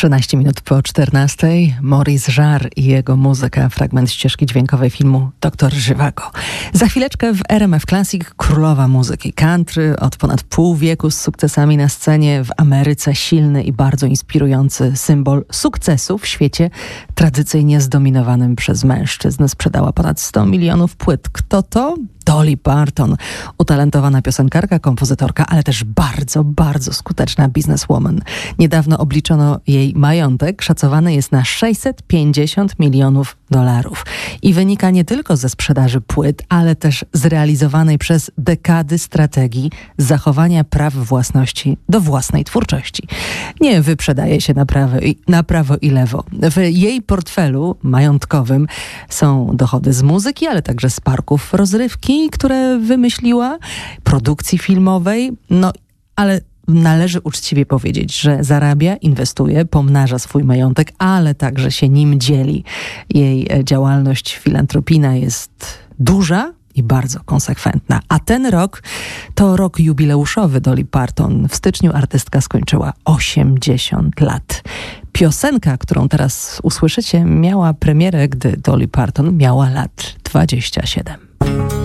13 minut po 14. Maurice Jarre i jego muzyka, fragment ścieżki dźwiękowej filmu Doktor Żywago. Za chwileczkę w RMF Classic królowa muzyki country, od ponad pół wieku z sukcesami na scenie w Ameryce, silny i bardzo inspirujący symbol sukcesu w świecie tradycyjnie zdominowanym przez mężczyzn. Sprzedała ponad 100 milionów płyt. Kto to? Dolly Parton, utalentowana piosenkarka, kompozytorka, ale też bardzo, bardzo skuteczna bizneswoman. Niedawno obliczono jej majątek, szacowany jest na 650 milionów dolarów. I wynika nie tylko ze sprzedaży płyt, ale też z realizowanej przez dekady strategii zachowania praw własności do własnej twórczości. Nie wyprzedaje się na prawo i lewo. W jej portfelu majątkowym są dochody z muzyki, ale także z parków rozrywki, które wymyśliła, produkcji filmowej, ale należy uczciwie powiedzieć, że zarabia, inwestuje, pomnaża swój majątek, ale także się nim dzieli. Jej działalność filantropijna jest duża i bardzo konsekwentna. A ten rok to rok jubileuszowy Dolly Parton. W styczniu artystka skończyła 80 lat. Piosenka, którą teraz usłyszycie, miała premierę, gdy Dolly Parton miała lat 27.